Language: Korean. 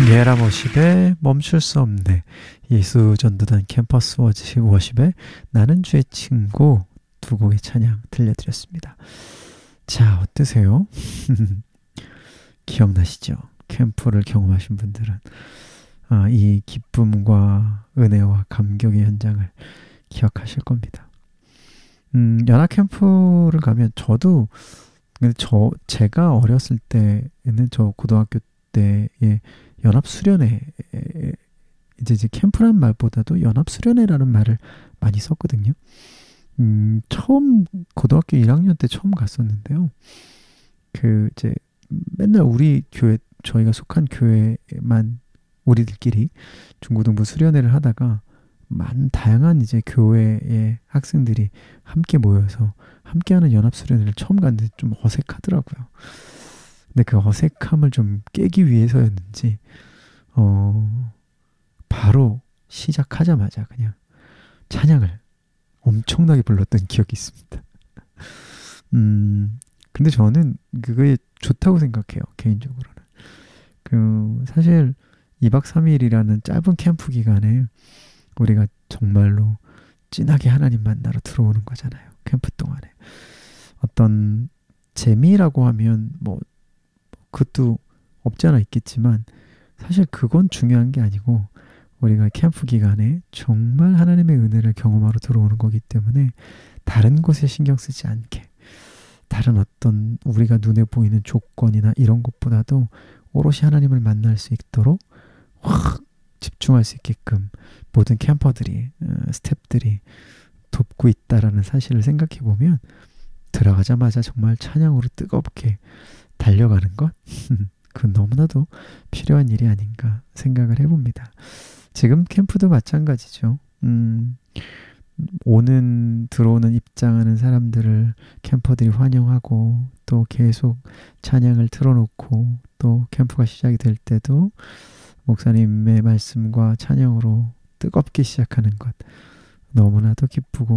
예람 워십의 멈출 수 없네. 예수전도단 캠퍼스 워십의 나는 주의 친구 두 곡의 찬양 들려드렸습니다. 자, 어떠세요? 기억나시죠? 캠프를 경험하신 분들은 이 기쁨과 은혜와 감격의 현장을 기억하실 겁니다. 연합 캠프를 가면 제가 어렸을 때에는 저 고등학교 때에 연합 수련회 이제 캠프란 말보다도 연합 수련회라는 말을 많이 썼거든요. 처음 고등학교 1학년 때 처음 갔었는데요. 이제 맨날 우리 교회 저희가 속한 교회만 우리들끼리 중고등부 수련회를 하다가 다양한 이제 교회의 학생들이 함께 모여서 함께하는 연합 수련회를 처음 갔는데 좀 어색하더라고요. 근데 그 어색함을 좀 깨기 위해서였는지 바로 시작하자마자 그냥 찬양을 엄청나게 불렀던 기억이 있습니다. 근데 저는 그게 좋다고 생각해요. 개인적으로는. 사실 2박 3일이라는 짧은 캠프 기간에 우리가 정말로 진하게 하나님 만나러 들어오는 거잖아요. 캠프 동안에. 어떤 재미라고 하면 그것도 없지 않아 있겠지만 사실 그건 중요한 게 아니고 우리가 캠프 기간에 정말 하나님의 은혜를 경험하러 들어오는 거기 때문에 다른 곳에 신경 쓰지 않게 다른 어떤 우리가 눈에 보이는 조건이나 이런 것보다도 오롯이 하나님을 만날 수 있도록 확 집중할 수 있게끔 모든 캠퍼들이 스태프들이 돕고 있다라는 사실을 생각해 보면 들어가자마자 정말 찬양으로 뜨겁게 달려가는 것 그건 너무나도 필요한 일이 아닌가 생각을 해봅니다. 지금 캠프도 마찬가지죠. 들어오는 입장하는 사람들을 캠퍼들이 환영하고 또 계속 찬양을 틀어놓고 또 캠프가 시작이 될 때도 목사님의 말씀과 찬양으로 뜨겁게 시작하는 것 너무나도 기쁘고